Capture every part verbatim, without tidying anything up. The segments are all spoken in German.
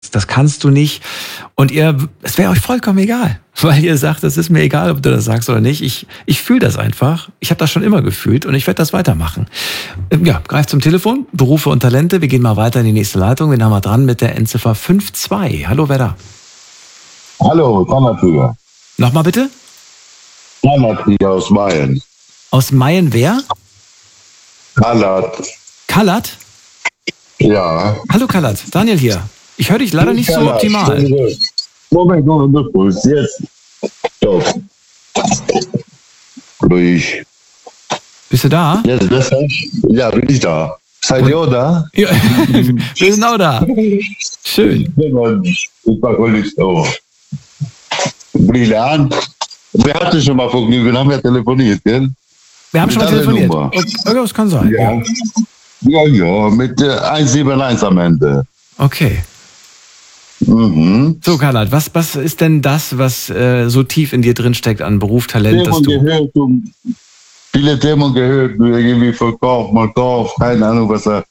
das kannst du nicht. Und ihr, es wäre euch vollkommen egal, weil ihr sagt, es ist mir egal, ob du das sagst oder nicht. Ich, ich fühle das einfach. Ich habe das schon immer gefühlt und ich werde das weitermachen. Ja, greift zum Telefon, Berufe und Talente. Wir gehen mal weiter in die nächste Leitung. Wen haben wir dran mit der Endziffer fünf zwei? Hallo, wer da? Hallo, Donnertüger. Nochmal bitte? Donnertüger aus Mayen. Aus Mayen wer? Kallat. Kallat? Ja. Hallo Kallat, Daniel hier. Ich höre dich leider nicht so Kallat. optimal. Moment, Moment, Moment. Jetzt. So. Ruhig. Bist du da? Jetzt besser? Ja, bin ich da. Seid ihr auch da? Ja, wir sind auch da. Schön. Ich war wohl nicht so. Brillant. Wir hatten schon mal Vergnügen, wir haben ja telefoniert, gell? Wir haben schon mal Mit der telefoniert. Nummer. Okay, das kann sein. Ja. Ja, ja, mit äh, eins sieben eins am Ende. Okay. Mhm. So, Kallat, was, was ist denn das, was äh, so tief in dir drin steckt an Beruf, Talent, dass Themen du... gehört, um, viele Themen gehört, irgendwie Verkauf, mal Kauf, keine Ahnung, was er.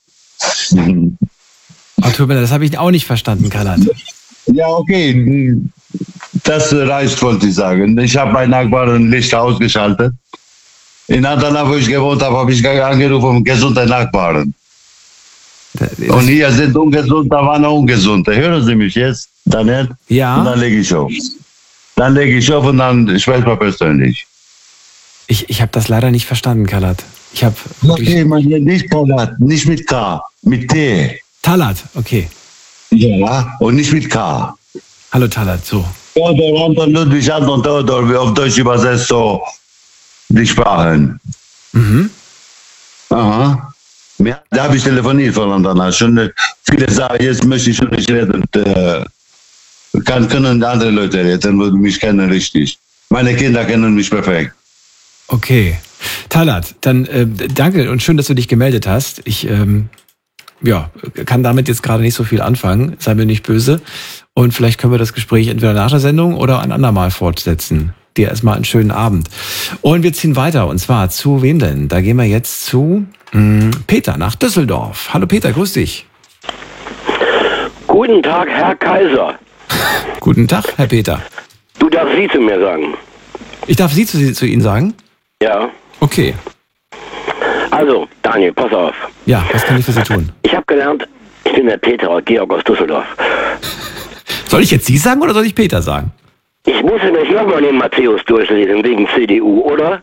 Oh, tut mir leid, das habe ich auch nicht verstanden, Kallat. Ja, okay, das reicht, wollte ich sagen. Ich habe bei Nachbarn Licht ausgeschaltet. In Adana, wo ich gewohnt habe, habe ich angerufen, gesunde Nachbarn. Das, Und hier sind ungesund, da waren auch ungesunde. Hören Sie mich jetzt, Daniel? ja, Und dann lege ich auf. Dann lege ich auf und dann spreche ich mal persönlich. ich, ich habe das leider nicht verstanden, Kallat. Ich habe Okay, man, nicht Palat, nicht mit K, mit T. Talat, okay. Ja, und nicht mit K. Hallo Talat, so. Theodor, Anton, Ludwig, Anton, Theodor, wie auf Deutsch übersetzt so die Sprachen. Mhm. Aha. Ja, da habe ich telefoniert voneinander. Schon viele sagen, jetzt möchte ich schon nicht reden. Äh, kann, können andere Leute reden, die mich kennen richtig. Meine Kinder kennen mich perfekt. Okay. Talat, dann äh, danke und schön, dass du dich gemeldet hast. Ich ähm, ja, kann damit jetzt gerade nicht so viel anfangen. Sei mir nicht böse. Und vielleicht können wir das Gespräch entweder nach der Sendung oder ein andermal fortsetzen. Dir erstmal einen schönen Abend. Und wir ziehen weiter. Und zwar zu wem denn? Da gehen wir jetzt zu mh, Peter nach Düsseldorf. Hallo Peter, grüß dich. Guten Tag, Herr Kaiser. Guten Tag, Herr Peter. Du darfst Sie zu mir sagen. Ich darf Sie zu, zu Ihnen sagen? Ja. Okay. Also, Daniel, pass auf. Ja, was kann ich für Sie tun? Ich habe gelernt, ich bin der Peter Georg aus Düsseldorf. Soll ich jetzt Sie sagen oder soll ich Peter sagen? Ich muss nicht nochmal den Matthäus durchlesen wegen C D U, oder?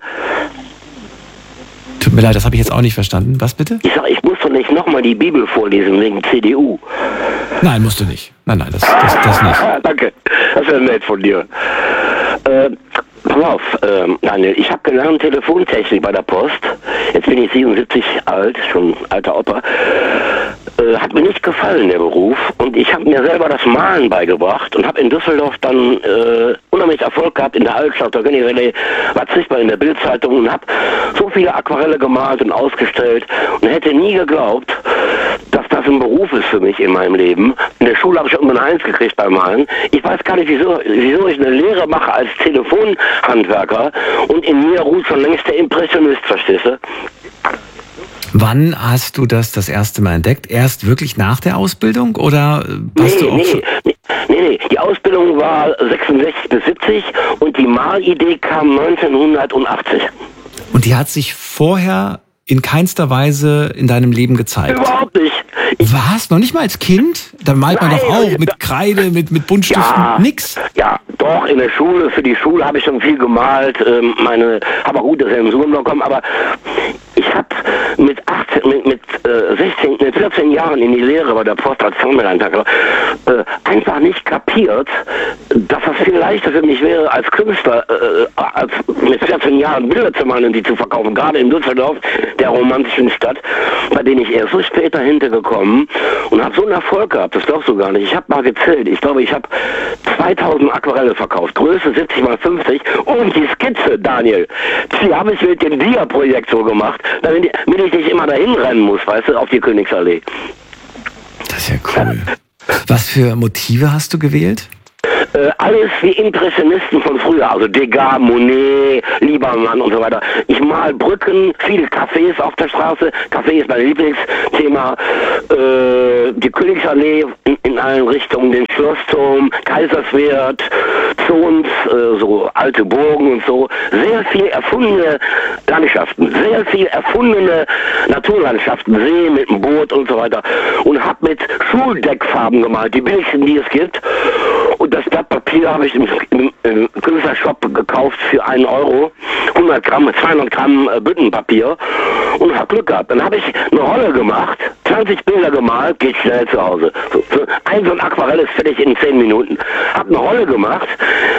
Tut mir leid, das habe ich jetzt auch nicht verstanden. Was bitte? Ich sag, ich muss doch nicht nochmal die Bibel vorlesen wegen C D U. Nein, musst du nicht. Nein, nein, das, das, das nicht. Danke, das wäre nett von dir. Äh, pass auf, äh, Daniel, ich habe gelernt Telefontechnik bei der Post. Jetzt bin ich siebenundsiebzig alt, schon alter Opa. Äh, hat mir nicht gefallen, der Beruf. Und ich habe mir selber das Malen beigebracht und habe in Düsseldorf dann äh, unheimlich Erfolg gehabt in der Altstadt. Da generell war sichtbar in der Bildzeitung und habe so viele Aquarelle gemalt und ausgestellt und hätte nie geglaubt, dass das ein Beruf ist für mich in meinem Leben. In der Schule habe ich irgendwann eine Eins gekriegt beim Malen. Ich weiß gar nicht, wieso, wieso ich eine Lehre mache als Telefonhandwerker und in mir ruht schon längst der Impressionist, verstehst du? Wann hast du das das erste Mal entdeckt? Erst wirklich nach der Ausbildung oder hast Nee, du auch nee, schon... nee, nee, nee, die Ausbildung war sechsundsechzig bis siebzig und die Malidee kam neunzehnhundertachtzig. Und die hat sich vorher in keinster Weise in deinem Leben gezeigt? Überhaupt nicht. Ich, Was? Noch nicht mal als Kind? Da malt man Nein, doch auch ich- mit Kreide, mit, mit Buntstiften. Ja. Nix? Ja, doch, in der Schule, für die Schule habe ich schon viel gemalt, ähm, meine, habe auch gute Sensoren bekommen, aber ich habe mit achtzehn, mit, mit, äh, sechzehn, mit vierzehn Jahren in die Lehre bei der Post als Zahnbehandler äh, einfach nicht kapiert, dass das viel leichter für mich wäre, als Künstler, äh, als mit vierzehn Jahren Bilder zu malen und die zu verkaufen, gerade in Düsseldorf, der romantischen Stadt, bei denen ich erst so später hintergekommen und habe so einen Erfolg gehabt, das glaubst du gar nicht. Ich habe mal gezählt, ich glaube, ich habe zweitausend Aquarelle verkauft, Größe siebzig mal fünfzig und die Skizze, Daniel, die habe ich mit dem Dia-Projekt so gemacht, damit ich, damit ich nicht immer dahin rennen muss, weißt du, auf die Königsallee. Das ist ja cool. Was für Motive hast du gewählt? Äh, alles wie Impressionisten von früher, also Degas, Monet, Liebermann und so weiter. Ich mal Brücken, viele Cafés auf der Straße. Café ist mein Lieblingsthema. Äh, die Königsallee in, in allen Richtungen, den Schlossturm, Kaiserswerth, Zons, äh, so alte Burgen und so. Sehr viel erfundene Landschaften, sehr viel erfundene Naturlandschaften, See mit dem Boot und so weiter. Und habe mit Schuldeckfarben gemalt, die billigsten, die es gibt. Und das Blatt Papier habe ich im, im, im Künstlershop gekauft für einen Euro. hundert Gramm, zweihundert Gramm äh, Büttenpapier. Und habe Glück gehabt. Dann habe ich eine Rolle gemacht, zwanzig Bilder gemalt, geht schnell zu Hause. So, so, ein so ein Aquarell ist fertig in zehn Minuten. Habe eine Rolle gemacht.